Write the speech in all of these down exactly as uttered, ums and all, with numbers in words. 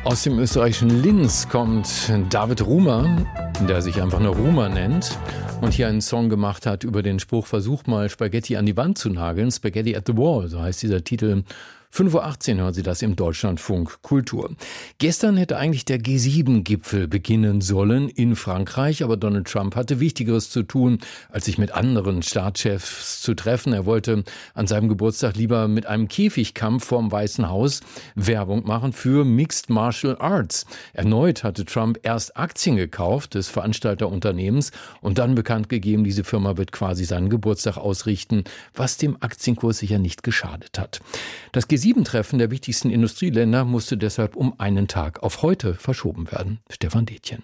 Aus dem österreichischen Linz kommt David Rumer, der sich einfach nur Rumer nennt und hier einen Song gemacht hat über den Spruch, versucht mal Spaghetti an die Wand zu nageln, Spaghetti at the Wall, so heißt dieser Titel. fünf Uhr achtzehn hören Sie das im Deutschlandfunk Kultur. Gestern hätte eigentlich der G sieben Gipfel beginnen sollen in Frankreich, aber Donald Trump hatte Wichtigeres zu tun, als sich mit anderen Staatschefs zu treffen. Er wollte an seinem Geburtstag lieber mit einem Käfigkampf vorm Weißen Haus Werbung machen für Mixed Martial Arts. Erneut hatte Trump erst Aktien gekauft des Veranstalterunternehmens und dann bekannt gegeben, diese Firma wird quasi seinen Geburtstag ausrichten, was dem Aktienkurs sicher nicht geschadet hat. Das G sieben Treffen der wichtigsten Industrieländer musste deshalb um einen Tag auf heute verschoben werden. Stefan Detjen.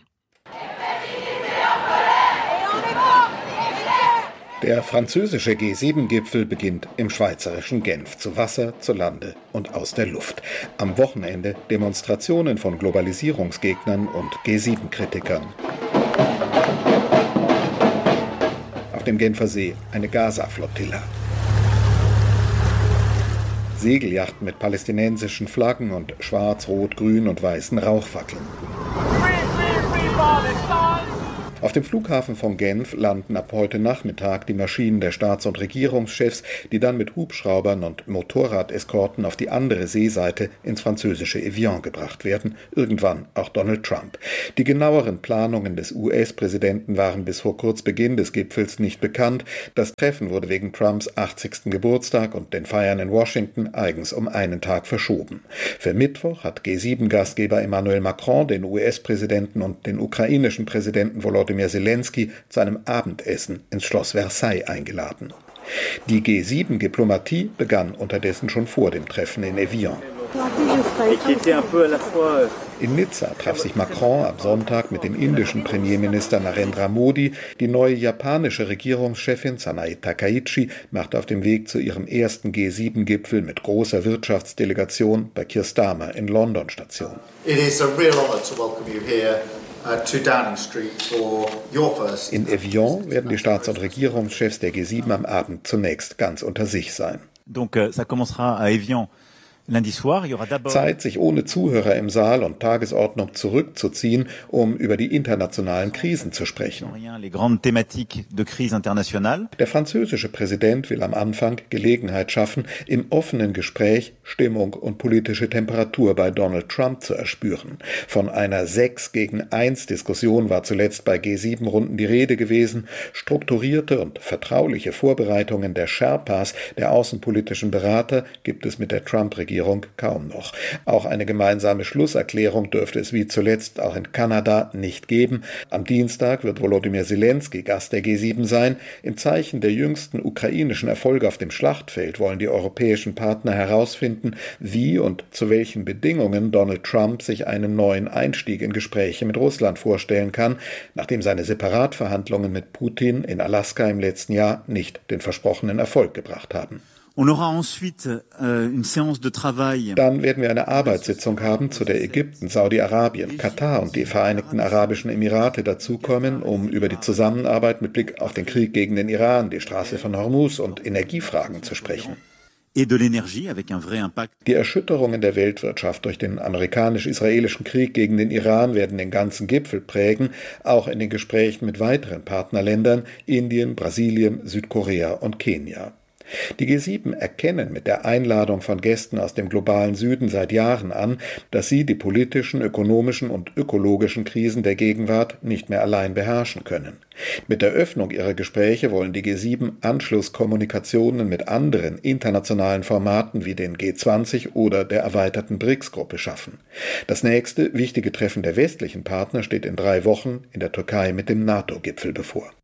Der französische G sieben Gipfel beginnt im schweizerischen Genf, zu Wasser, zu Lande und aus der Luft. Am Wochenende Demonstrationen von Globalisierungsgegnern und G sieben Kritikern. Auf dem Genfer See eine Gaza-Flottilla. Segelyachten mit palästinensischen Flaggen und schwarz, rot, grün und weißen Rauchfackeln. Auf dem Flughafen von Genf landen ab heute Nachmittag die Maschinen der Staats- und Regierungschefs, die dann mit Hubschraubern und Motorradeskorten auf die andere Seeseite ins französische Evian gebracht werden, irgendwann auch Donald Trump. Die genaueren Planungen des U S-Präsidenten waren bis vor Kurzbeginn des Gipfels nicht bekannt. Das Treffen wurde wegen Trumps achtzigsten Geburtstag und den Feiern in Washington eigens um einen Tag verschoben. Für Mittwoch hat G sieben Gastgeber Emmanuel Macron den U S-Präsidenten und den ukrainischen Präsidenten Volodymyr Zelensky zu einem Abendessen ins Schloss Versailles eingeladen. Die G sieben Diplomatie begann unterdessen schon vor dem Treffen in Evian. In Nizza traf sich Macron am Sonntag mit dem indischen Premierminister Narendra Modi. Die neue japanische Regierungschefin Sanae Takaichi machte auf dem Weg zu ihrem ersten G sieben Gipfel mit großer Wirtschaftsdelegation bei Keir Starmer in London Station. It is a real honor to welcome you here. In Evian werden die Staats- und Regierungschefs der G sieben am Abend zunächst ganz unter sich sein. Donc, ça commencera à Evian. Zeit, sich ohne Zuhörer im Saal und Tagesordnung zurückzuziehen, um über die internationalen Krisen zu sprechen. Der französische Präsident will am Anfang Gelegenheit schaffen, im offenen Gespräch Stimmung und politische Temperatur bei Donald Trump zu erspüren. Von einer sechs gegen eins Diskussion war zuletzt bei G sieben Runden die Rede gewesen. Strukturierte und vertrauliche Vorbereitungen der Sherpas, der außenpolitischen Berater, gibt es mit der Trump-Regierung kaum noch. Auch eine gemeinsame Schlusserklärung dürfte es wie zuletzt auch in Kanada nicht geben. Am Dienstag wird Volodymyr Zelensky Gast der G sieben sein. Im Zeichen der jüngsten ukrainischen Erfolge auf dem Schlachtfeld wollen die europäischen Partner herausfinden, wie und zu welchen Bedingungen Donald Trump sich einen neuen Einstieg in Gespräche mit Russland vorstellen kann, nachdem seine Separatverhandlungen mit Putin in Alaska im letzten Jahr nicht den versprochenen Erfolg gebracht haben. On aura ensuite euh, une séance de travail. Dann werden wir eine Arbeitssitzung haben, zu der Ägypten, Saudi-Arabien, Katar und die Vereinigten Arabischen Emirate dazukommen, um über die Zusammenarbeit mit Blick auf den Krieg gegen den Iran, die Straße von Hormuz und Energiefragen zu sprechen. Die Erschütterungen der Weltwirtschaft durch den amerikanisch-israelischen Krieg gegen den Iran werden den ganzen Gipfel prägen, auch in den Gesprächen mit weiteren Partnerländern Indien, Brasilien, Südkorea und Kenia. Die G sieben erkennen mit der Einladung von Gästen aus dem globalen Süden seit Jahren an, dass sie die politischen, ökonomischen und ökologischen Krisen der Gegenwart nicht mehr allein beherrschen können. Mit der Öffnung ihrer Gespräche wollen die G sieben Anschlusskommunikationen mit anderen internationalen Formaten wie den G zwanzig oder der erweiterten B R I C S-Gruppe schaffen. Das nächste wichtige Treffen der westlichen Partner steht in drei Wochen in der Türkei mit dem NATO-Gipfel bevor.